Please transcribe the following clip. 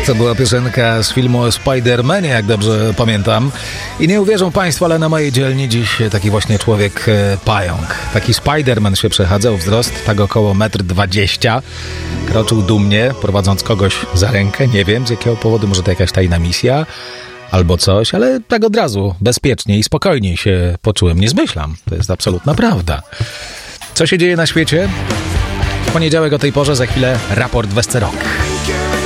To była piosenka z filmu o Spider-Manie, jak dobrze pamiętam. I nie uwierzą Państwo, ale na mojej dzielni dziś taki właśnie człowiek pająk. Taki Spider-Man się przechadzał, wzrost tak około 1,20 m. Kroczył dumnie, prowadząc kogoś za rękę. Nie wiem z jakiego powodu, może to jakaś tajna misja albo coś, ale tak od razu, bezpiecznie i spokojniej się poczułem. Nie zmyślam, to jest absolutna prawda. Co się dzieje na świecie? W poniedziałek o tej porze, za chwilę raport Westerok.